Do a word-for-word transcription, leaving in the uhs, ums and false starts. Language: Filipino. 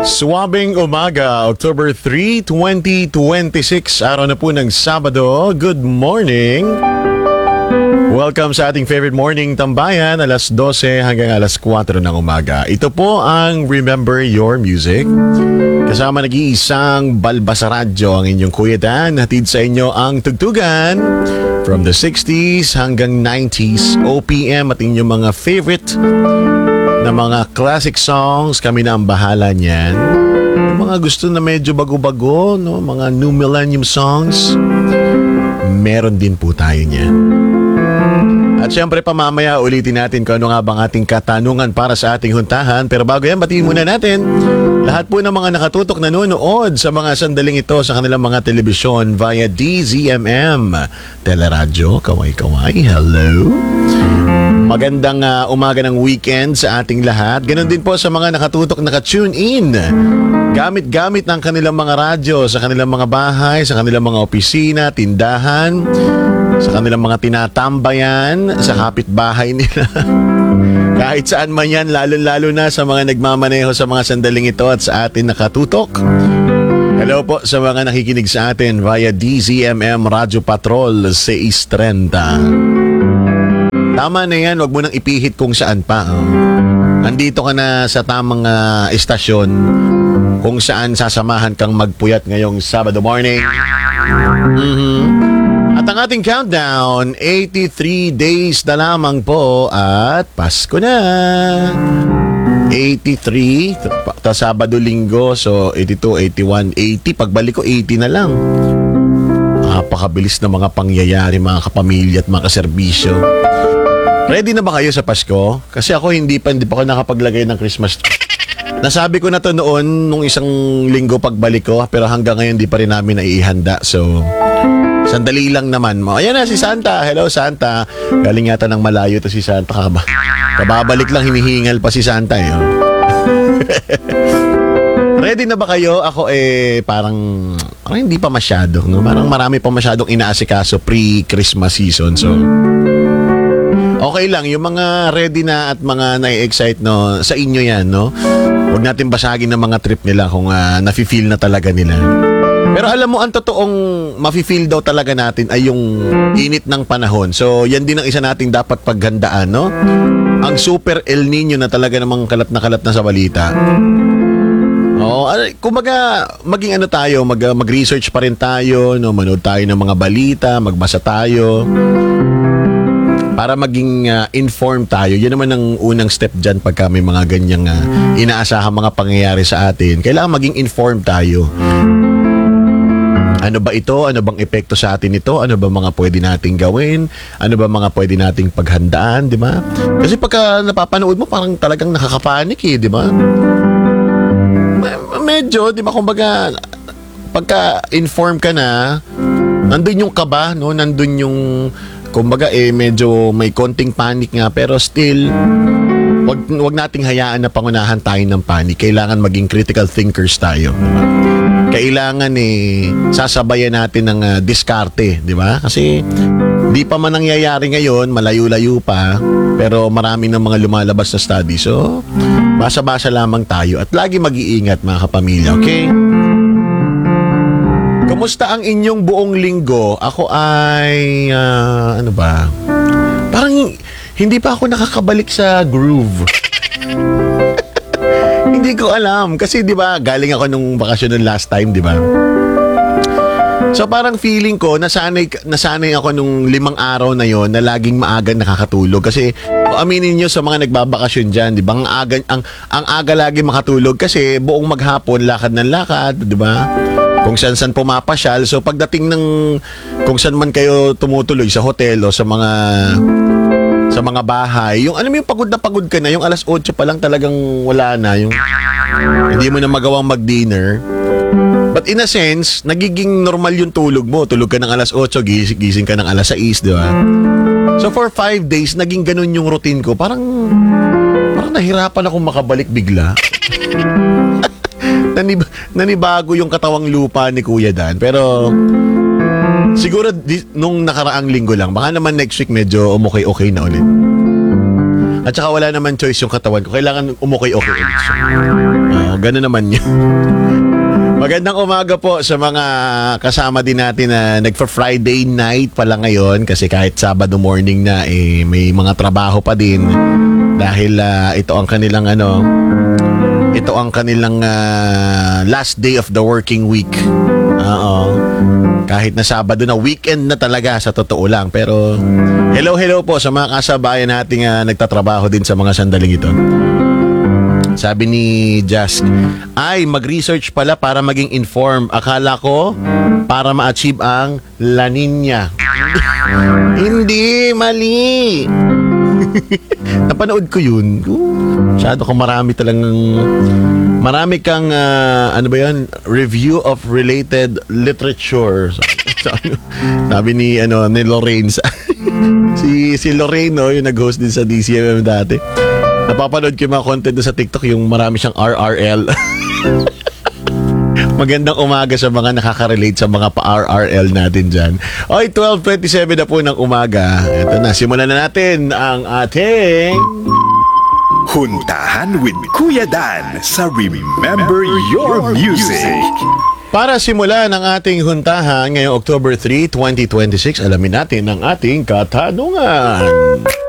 Swabing umaga, October third, twenty twenty-six, araw na po ng Sabado. Good morning! Welcome sa ating favorite morning tambayan, alas dose hanggang alas kwatro ng umaga. Ito po ang Remember Your Music. Kasama nag-iisang balbasa radyo ang inyong Kuya Dan. Hatid sa inyo ang tugtugan from the sixties hanggang nineties, O P M at inyong mga favorite na mga classic songs. Kami na ang bahala niyan. Yung mga gusto na medyo bago-bago, no? Mga new millennium songs, meron din po tayo niyan. At syempre pamamaya ulitin natin kung ano nga bang ating katanungan para sa ating huntahan. Pero bago yan, batiin muna natin lahat po ng mga nakatutok nanonood sa mga sandaling ito sa kanilang mga telebisyon via D Z M M Teleradyo. Kaway-kaway, hello! Magandang uh, umaga ng weekend sa ating lahat. Ganon din po sa mga nakatutok naka-tune in. Gamit-gamit ng kanilang mga radyo sa kanilang mga bahay, sa kanilang mga opisina, tindahan, sa kanilang mga tinatambayan, sa kapitbahay nila. Kahit saan man yan, lalo-lalo na sa mga nagmamaneho sa mga sandaling ito at sa atin nakatutok. Hello po sa mga nakikinig sa atin via D Z M M Radio Patrol six thirty. Tama na yan, wag mo nang ipihit kung saan pa. Oh. Nandito ka na sa tamang uh, estasyon kung saan sasamahan kang magpuyat ngayong Sabado morning. Mm-hmm. At ang ating countdown, eighty-three days na lamang po at Pasko na. eighty-three, ta Sabado, Linggo, so eighty-two, eighty-one, eighty. Pagbalik ko, eighty na lang. Napakabilis na mga pangyayari, mga kapamilya at mga kaserbisyo. Ready na ba kayo sa Pasko? Kasi ako hindi pa, hindi pa ako nakapaglagay ng Christmas tree. Nasabi ko na to noon nung isang linggo pagbalik ko, pero hanggang ngayon di pa rin namin naihanda. So, sandali lang naman mo. Ayan na si Santa. Hello Santa. Galing yata ng malayo to si Santa. Kaba. Kababalik lang, hinihingal pa si Santa eh. Ready na ba kayo? Ako eh parang, parang hindi pa masyado. No? Parang marami pa masyadong inaasikaso pre-Christmas season. So, okay lang, yung mga ready na at mga na-excite, no, sa inyo yan, no? Huwag natin basagin ng mga trip nila kung uh, nafe-feel na talaga nila. Pero alam mo, ang totoong mafe-feel daw talaga natin ay yung init ng panahon. So, yan din ang isa nating dapat paghandaan, no? Ang super El Nino na talaga namang kalat na kalat na sa balita. Oo, kumbaga, maging ano tayo, mag, mag-research pa rin tayo, no? Manood tayo ng mga balita, magbasa tayo. Para maging uh, informed tayo. Yan naman ang unang step dyan pagka may mga ganyang uh, inaasahang mga pangyayari sa atin. Kailangan maging informed tayo. Ano ba ito? Ano bang epekto sa atin ito? Ano ba mga pwede nating gawin? Ano ba mga pwede nating paghandaan? Di ba? Kasi pagka napapanood mo, parang talagang nakakapanik eh. Di ba? Medyo, di ba? Kumbaga, pagka informed ka na, nandun yung kaba, no? Nandun yung kumbaga eh medyo may konting panic nga, pero still wag wag nating hayaan na pangunahan tayo ng panic. Kailangan maging critical thinkers tayo. Diba? Kailangan eh sasabayan natin ng uh, diskarte, di ba? Kasi di pa man nangyayari ngayon, malayo-layo pa, pero marami ng mga lumalabas na study. So, basa-basa lamang tayo at lagi mag-iingat mga kapamilya, okay? Kumusta ang inyong buong linggo? Ako ay, uh, ano ba? Parang hindi pa ako nakakabalik sa groove. Hindi ko alam. Kasi di ba galing ako nung bakasyon ng last time, di ba? So parang feeling ko, nasanay, nasanay ako nung limang araw na yon na laging maaga nakakatulog. Kasi aminin nyo sa mga nagbabakasyon dyan, di ba? Ang aga, ang, ang aga lagi makatulog kasi buong maghapon, lakad ng lakad, di ba? Kung saan-saan pumapasyal. So pagdating ng kung saan man kayo tumutuloy sa hotel o sa mga sa mga bahay, yung ano mo yung pagod na pagod ka na, yung alas otso pa lang talagang wala na, yung hindi mo na magawang mag-dinner. But in a sense, nagiging normal yung tulog mo. Tulog ka ng alas otso, gising, gising ka ng alas sais, di ba? So for five days, naging ganun yung routine ko. Parang parang nahirapan akong makabalik bigla. Nanib nanibago yung katawang lupa ni Kuya Dan. Pero siguro di, nung nakaraang linggo lang, baka naman next week medyo umokay-okay na ulit. At saka wala naman choice yung katawan ko. Kailangan umukay-okay. Uh, ganun naman yun. Magandang umaga po sa mga kasama din natin na nagfa-Friday night pala ngayon kasi kahit Sabado morning na eh may mga trabaho pa din dahil uh, ito ang kanilang ano ito ang kanilang uh, last day of the working week. Oo. Kahit na Sabado na, weekend na talaga sa totoo lang. Pero hello hello po sa mga kasabayan nating uh, nagtatrabaho din sa mga sandaling ito. Sabi ni Jask, ay mag-research pala para maging informed. Akala ko para ma-achieve ang La Nina. Hindi, mali. Napanood ko yun. Masyado kang marami talagang marami kang uh, ano ba yun? Review of related literature. Sabi, sabi ni ano ni Lorraine. si si Lorraine no, yung nag-host din sa D C M M dati. Napapanood ko yung mga content doon sa TikTok, yung marami siyang R R L. Magandang umaga sa mga nakaka-relate sa mga pa-R R L natin dyan. Oy, twelve twenty-seven na po ng umaga. Ito na, simulan na natin ang ating Huntahan with Kuya Dan sa Remember Your Music. Para simulan ang ating huntahan ngayong October third, twenty twenty-six, alamin natin ang ating katanungan.